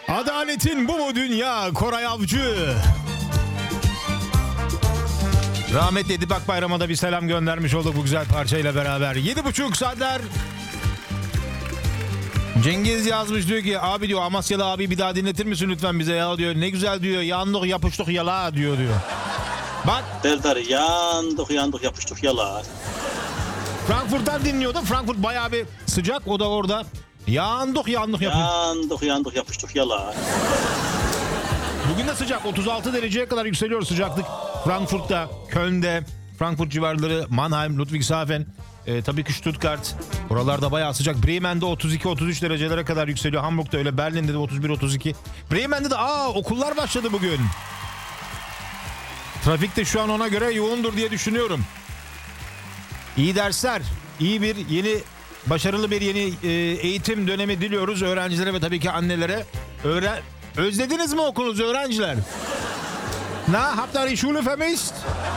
Adaletin bu mu dünya? Koray Avcı. Rahmetli Edip Akbayram'a da bir selam göndermiş olduk bu güzel parçayla beraber. 7.30 saatler. Cengiz yazmış, diyor ki abi diyor Amasyalı abi bir daha dinletir misin lütfen bize ya diyor. Ne güzel diyor, yandık yapıştık yala diyor. Bak. Serdar yandık yapıştık yala. Frankfurt'tan dinliyordu. Frankfurt bayağı bir sıcak, o da orada. Yandık yapıştık yala. Bugün de sıcak, 36 dereceye kadar yükseliyor sıcaklık. Frankfurt'ta, Köln'de, Frankfurt civarları, Mannheim, Ludwigshafen, tabii ki Stuttgart. Oralarda bayağı sıcak. Bremen'de 32-33 derecelere kadar yükseliyor. Hamburg'da öyle, Berlin'de de 31-32. Bremen'de de okullar başladı bugün. Trafik de şu an ona göre yoğundur diye düşünüyorum. İyi dersler, başarılı bir yeni eğitim dönemi diliyoruz öğrencilere ve tabii ki annelere. Özlediniz mi okulunuzu öğrenciler? Na, habt ihr die Schule vermisst?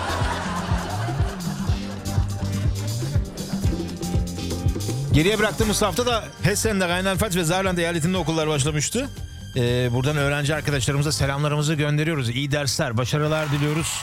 Geriye bıraktığımız hafta da Hessen'de, Rheinland-Pfalz ve Saarland eyaletinde okullar başlamıştı. Buradan öğrenci arkadaşlarımıza selamlarımızı gönderiyoruz. İyi dersler, başarılar diliyoruz.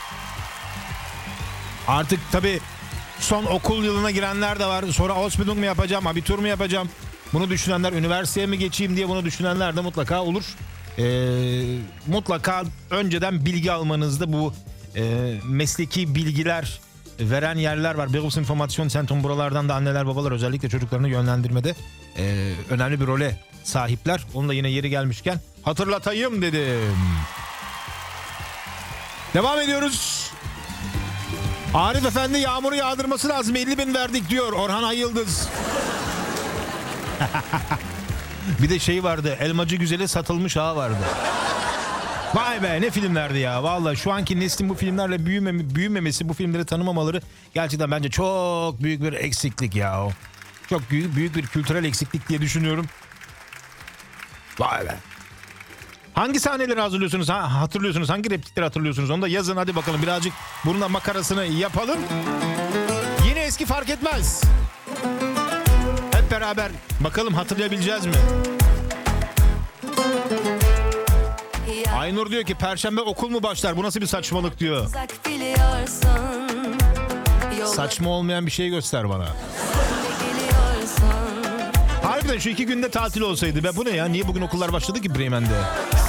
Artık tabii son okul yılına girenler de var. Sonra Ausbildung mu yapacağım, abitur mu yapacağım? Bunu düşünenler, üniversiteye mi geçeyim diye bunu düşünenler de mutlaka olur. Mutlaka önceden bilgi almanızda bu mesleki bilgiler veren yerler var. Berufsinformasyon Zentrum, buralardan da anneler babalar özellikle çocuklarını yönlendirmede önemli bir role sahipler. Onu da yine yeri gelmişken hatırlatayım dedim. Devam ediyoruz. Arif Efendi yağmuru yağdırması lazım, 50.000 verdik diyor Orhan Ayıldız. Bir de şey vardı, Elmacı Güzeli satılmış ağa vardı. Vay be, ne filmlerdi ya. Vallahi şu anki neslin bu filmlerle büyümemesi, bu filmleri tanımamaları gerçekten bence çok büyük bir eksiklik ya. Çok büyük bir kültürel eksiklik diye düşünüyorum. Vay be. Hangi sahneleri hatırlıyorsunuz? Hangi replikleri hatırlıyorsunuz? Onu da yazın hadi bakalım. Birazcık bununla makarasını yapalım. Yeni eski fark etmez. Hep beraber bakalım hatırlayabileceğiz mi? Aynur diyor ki Perşembe okul mu başlar? Bu nasıl bir saçmalık diyor. Saçma olmayan bir şey göster bana. Harbiden şu 2 günde tatil olsaydı. Be bu ne ya? Niye bugün okullar başladı ki Bremen'de?